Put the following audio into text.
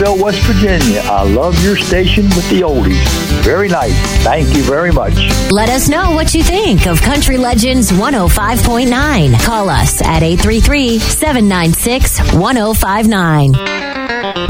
West Virginia. I love your station with the oldies. Very nice. Thank you very much. Let us know what you think of Country Legends 105.9. Call us at 833-796-1059.